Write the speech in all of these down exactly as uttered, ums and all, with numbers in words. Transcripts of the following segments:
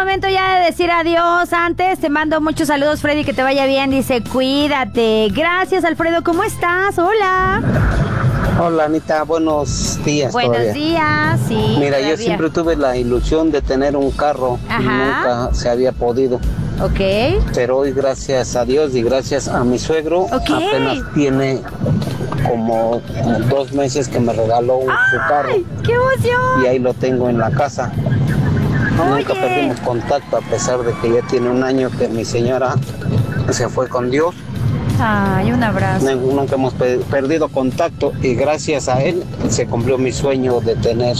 momento ya de decir adiós. Antes te mando muchos saludos, Freddy, que te vaya bien. Dice, cuídate. Gracias, Alfredo. ¿Cómo estás? Hola. Hola, Anita. Buenos días. Buenos todavía. días, sí. Mira, todavía. yo siempre tuve la ilusión de tener un carro. Ajá. Y nunca se había podido. Ok. Pero hoy, gracias a Dios y gracias a mi suegro, Ok. apenas tiene como dos meses que me regaló un, su carro. ¡Ay, qué emoción! Y ahí lo tengo en la casa. Nunca Oye. perdimos contacto, a pesar de que ya tiene un año que mi señora se fue con Dios. Ay, un abrazo. Nu- Nunca hemos pe- perdido contacto y gracias a él se cumplió mi sueño de tener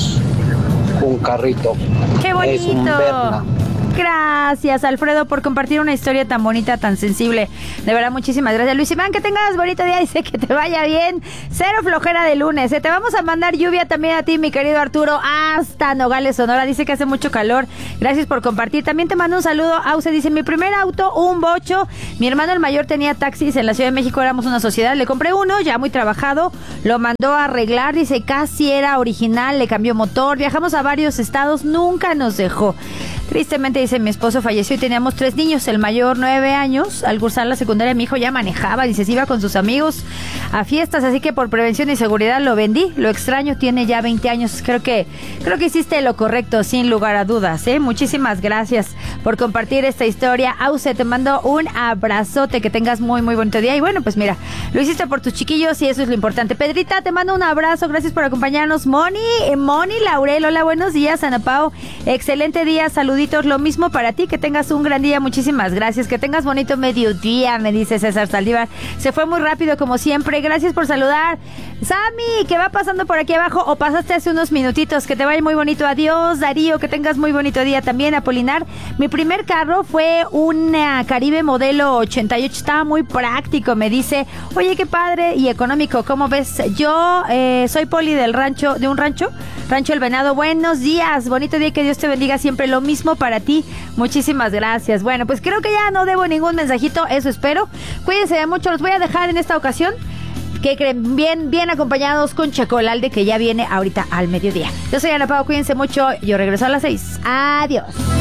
un carrito. ¡Qué bonito! Es un Verna. Gracias, Alfredo, por compartir una historia tan bonita, tan sensible. De verdad, muchísimas gracias. Luis Iván, que tengas bonito día. Dice que te vaya bien. Cero flojera de lunes. ¿eh? Te vamos a mandar lluvia también a ti, mi querido Arturo, hasta Nogales, Sonora. Dice que hace mucho calor. Gracias por compartir. También te mando un saludo. Auce dice, mi primer auto, un bocho. Mi hermano el mayor tenía taxis en la Ciudad de México. Éramos una sociedad. Le compré uno, ya muy trabajado. Lo mandó a arreglar. Dice, casi era original. Le cambió motor. Viajamos a varios estados. Nunca nos dejó. Tristemente, dice, mi esposo falleció y teníamos tres niños, el mayor nueve años, al cursar la secundaria mi hijo ya manejaba, dice, se iba con sus amigos a fiestas, así que por prevención y seguridad lo vendí, lo extraño, tiene ya veinte años, creo que creo que hiciste lo correcto, sin lugar a dudas, ¿eh? Muchísimas gracias por compartir esta historia. Auce, te mando un abrazote, que tengas muy, muy bonito día, y bueno, pues mira, lo hiciste por tus chiquillos y eso es lo importante. Pedrita, te mando un abrazo, gracias por acompañarnos. Moni, eh, Moni Laurel, hola, buenos días, Ana Pao, excelente día, saluditos, lo mismo para ti, que tengas un gran día, muchísimas gracias, que tengas bonito mediodía, me dice César Saldívar, se fue muy rápido como siempre, gracias por saludar. Sammy, que va pasando por aquí abajo, o pasaste hace unos minutitos, que te vaya muy bonito, adiós. Darío, que tengas muy bonito día también. Apolinar, mi primer carro fue una Caribe modelo ochenta y ocho, estaba muy práctico, me dice, oye, qué padre y económico, ¿cómo ves? Yo eh, soy Poli del rancho, de un rancho, Rancho El Venado, buenos días, bonito día, que Dios te bendiga siempre, lo mismo para ti, muchísimas gracias. Bueno, pues creo que ya no debo ningún mensajito, eso espero, cuídense mucho, los voy a dejar en esta ocasión, que creen, bien, bien acompañados con Chocolalde, que ya viene ahorita al mediodía. Yo soy Ana Pao, cuídense mucho, yo regreso a las seis, adiós.